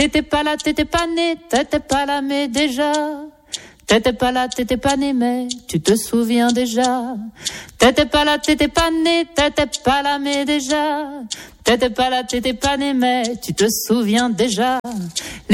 T'étais pas là, t'étais pas né, t'étais pas là, mais déjà. T'étais pas là, t'étais pas né, mais tu te souviens déjà. T'étais pas là, t'étais pas né, t'étais pas là, mais déjà. T'étais pas là, t'étais pas né, mais tu te souviens déjà.